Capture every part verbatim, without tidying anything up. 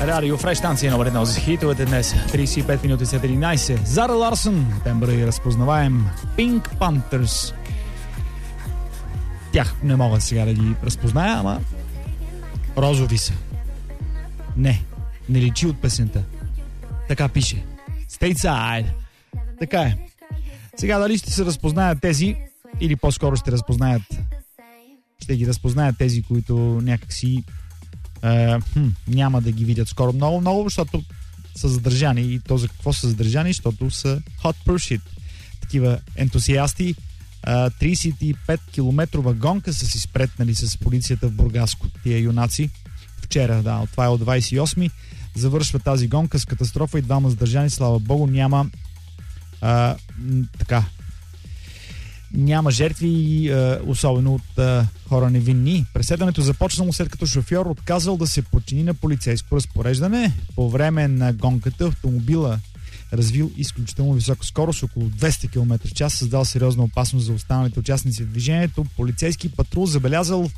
Радио Фреш, станция номер едно за хитовете днес. трийсет и пет минути след единайсет. Зара Ларсън, тембър и разпознаваем. Pink Panthers. Тях не мога сега да ги разпозная, ама розови са. Не, не личи от песента. Така пише. Stateside. Така е. Сега дали ще се разпознаят тези, или по-скоро ще разпознаят ще ги разпознаят тези, които някакси е, хм, няма да ги видят скоро много, много, защото са задържани. И то за какво са задържани? Защото са hot pursuit. Такива ентусиасти. Е, трийсет и пет километрова гонка са си спретнали с полицията в Бургаско. Тия юнаци. Вчера, да, това е от двайсет и осми. Завършва тази гонка с катастрофа и двама задържани. Слава Богу, няма е, така няма жертви, е, особено от е, хора невинни. Преследването започнало след като шофьор отказал да се подчини на полицейско разпореждане. По време на гонката автомобила развил изключително висока скорост, около двеста километра в час, създал сериозна опасност за останалите участници в движението. Полицейски патрул забелязал в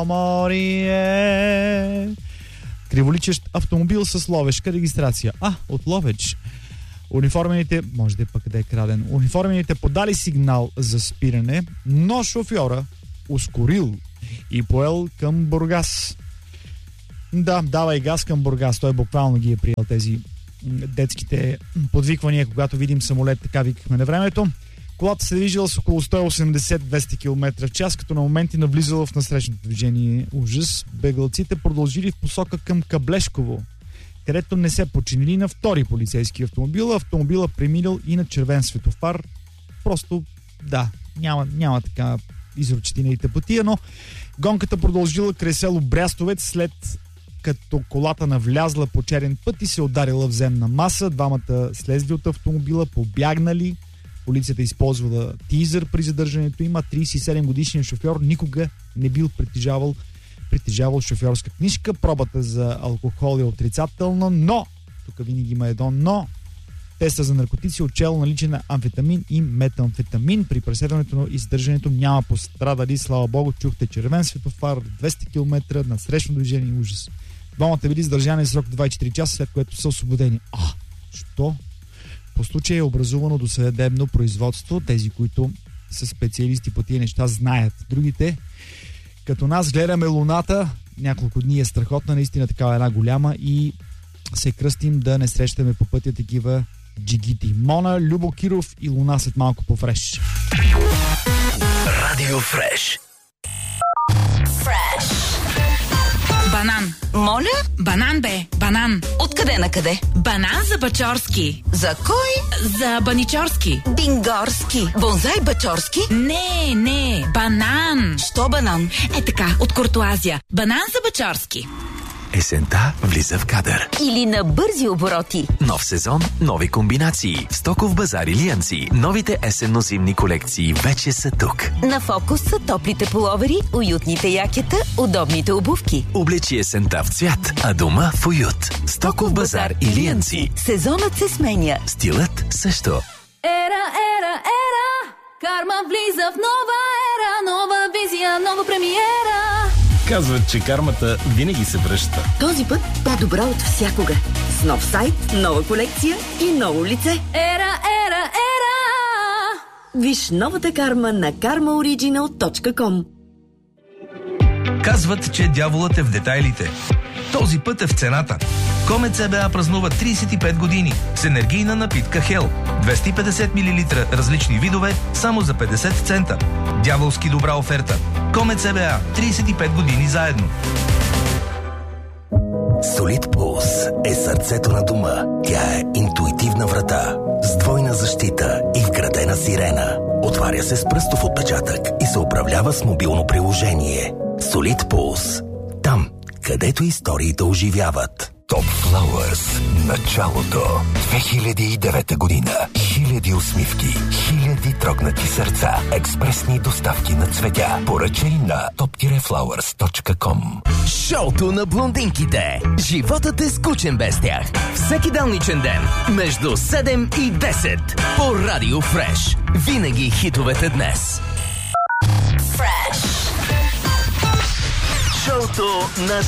Поморие криволичещ автомобил с ловешка регистрация. А, от Ловеч. Униформените, може да е пък да е краден, униформените подали сигнал за спиране, но шофьора ускорил и поел към Бургас. Да, давай газ към Бургас. Той буквално ги е приел тези детските подвиквания, когато видим самолет, така викахме на времето. Колата се движила с около сто и осемдесет до двеста километра в час, като на моменти навлизала в насрещното движение. Ужас. Бегалците продължили в посока към Каблешково, където не се починили на втори полицейски автомобил. Автомобила преминал и на червен светофар. Просто, да, няма, няма така изручетина и тъпотия, но гонката продължила край село Брястовец, след като колата навлязла по черен път и се ударила в земна маса. Двамата слезли от автомобила, побягнали. Полицията използвала тизър при задържането им, а трийсет и седем годишният шофьор никога не бил притежавал притежавал шофьорска книжка. Пробата за алкохол е отрицателна, но тук винаги има едно но. Теста за наркотици отчел наличие на амфетамин и метамфетамин. При преследването и задържането няма пострадали. Слава Богу, чухте червен светофар, двеста километра, насрещно движение, ужас. Двамата били задържани срок двайсет и четири часа, след което са освободени. А, що? По случая е образувано досъдебно производство. Тези, които са специалисти по тия неща, знаят. Другите, като нас, гледаме Луната. Няколко дни е страхотна, наистина такава една голяма, и се кръстим да не срещаме по пътя такива джигити. Мона, Любо Киров и Луна след малко по Фреш. Радио Фреш. Фреш. Банан. Моля? Банан бе, банан. Откъде на къде? Банан за Бачорски. За кой? За Баничорски. Бингорски. Бонзай Бачорски? Не, не, банан. Що банан? Е така, от Куртуазия. Банан за Бачорски. Есента влиза в кадър. Или на бързи обороти. Нов сезон, нови комбинации. Стоков базар Илиянци. Новите есенно-зимни колекции вече са тук. На фокус са топлите пуловери, уютните якета, удобните обувки. Облечи есента в цвят, а дома в уют. Стоков базар Илиянци. Сезонът се сменя. Стилът също. Ера, ера, ера. Карма влиза в нова ера. Нова визия, нова премиера. Казват, че кармата винаги се връща. Този път по-добра от всякога. С нов сайт, нова колекция и ново лице. Ера, ера, ера! Виж новата карма на карма ориджинал точка ком. Казват, че дяволът е в детайлите. Този път е в цената. Комет ЦБА празнува трийсет и пет години с енергийна напитка Хел. двеста и петдесет милилитра различни видове само за петдесет цента. Дяволски добра оферта. Комет ЦБА. трийсет и пет години заедно. Солид Пулс е сърцето на дома. Тя е интуитивна врата с двойна защита и вградена сирена. Отваря се с пръстов отпечатък и се управлява с мобилно приложение. Солид Пулс. Там, където историите оживяват. Top Flowers. Началото. две хиляди и девета година. Хиляди усмивки. Хиляди трогнати сърца. Експресни доставки на цветя. Поръчай на топ флауърс точка ком. Шоуто на блондинките. Животът е скучен без тях. Всеки делничен ден между седем и десет по Радио Фреш. Винаги хитовете днес. Фреш. Шоуто на